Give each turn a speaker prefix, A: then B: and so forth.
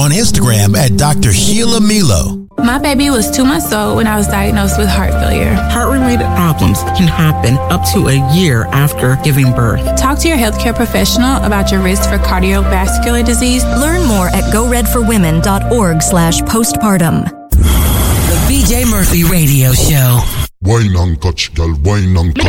A: on Instagram at Dr. Sheila Milo.
B: My baby was 2 months old when I was diagnosed with heart failure.
C: Heart-related problems can happen up to a year after giving birth.
B: Talk to your healthcare professional about your risk for cardiovascular disease.
D: Learn more at goredforwomen.org/postpartum.
E: The BJ Murphy Radio Show.
F: Wine and touch, girl, wine and touch.